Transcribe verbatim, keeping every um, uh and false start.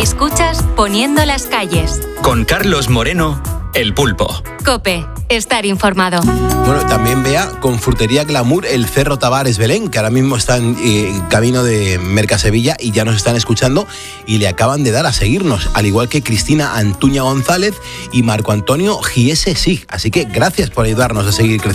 Escuchas Poniendo las calles. Con Carlos Moreno, El Pulpo. COPE. Estar informado. Bueno, también vea con Frutería Glamour el Cerro Tavares Belén, que ahora mismo está en eh, camino de Mercasevilla y ya nos están escuchando y le acaban de dar a seguirnos, al igual que Cristina Antuña González y Marco Antonio Giese Sig. Así que gracias por ayudarnos a seguir creciendo.